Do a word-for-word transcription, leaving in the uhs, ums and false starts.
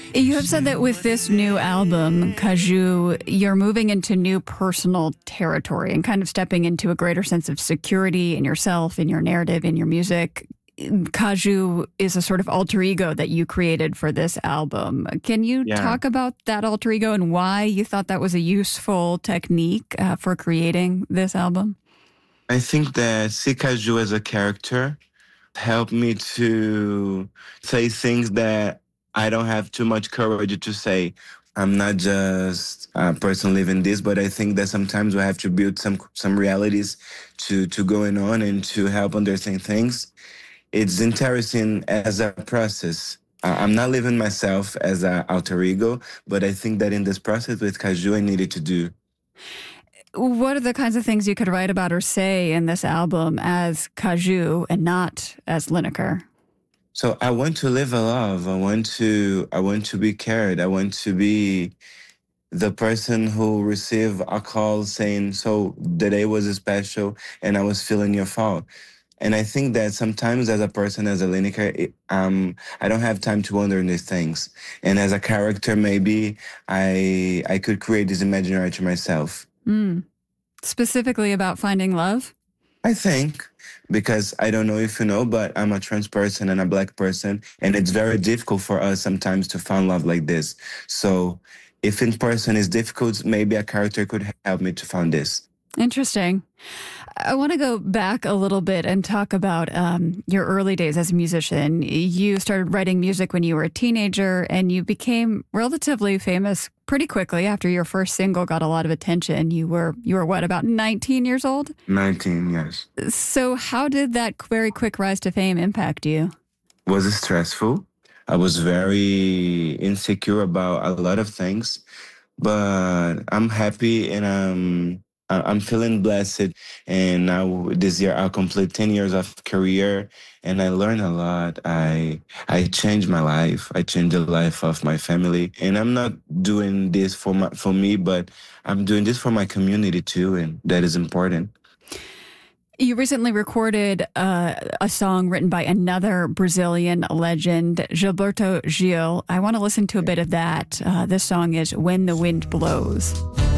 You have said that with this new album, Caju, you're moving into new personal territory and kind of stepping into a greater sense of security in yourself, in your narrative, in your music. Caju is a sort of alter ego that you created for this album. Can you Yeah. talk about that alter ego and why you thought that was a useful technique uh, for creating this album? I think that Sikaju as a character helped me to say things that I don't have too much courage to say. I'm not just a person living this, but I think that sometimes we have to build some some realities to, to going on and to help understand things. It's interesting as a process. Uh, I'm not living myself as an alter ego, but I think that in this process with Caju, I needed to do. What are the kinds of things you could write about or say in this album as Caju and not as Lineker? So I want to live a love. I want to. I want to be cared. I want to be the person who received a call saying, "So the day was special, and I was feeling your fault." And I think that sometimes, as a person, as a Lineker, it, um, I don't have time to wonder these things. And as a character, maybe I I could create this imaginary to myself. Mm. Specifically about finding love? I think, because I don't know if you know, but I'm a trans person and a Black person, and it's very difficult for us sometimes to find love like this. So if in person is difficult, maybe a character could help me to find this. Interesting. I want to go back a little bit and talk about um, your early days as a musician. You started writing music when you were a teenager, and you became relatively famous pretty quickly after your first single got a lot of attention. You were, you were what, about nineteen years old? nineteen, yes. So how did that very quick rise to fame impact you? Was it stressful? I was very insecure about a lot of things, but I'm happy and I'm I'm feeling blessed. And now this year I'll complete ten years of career, and I learned a lot. I I changed my life. I changed the life of my family. And I'm not doing this for my, for me, but I'm doing this for my community too, and that is important. You recently recorded uh, a song written by another Brazilian legend, Gilberto Gil. I want to listen to a bit of that. Uh, this song is When the Wind Blows.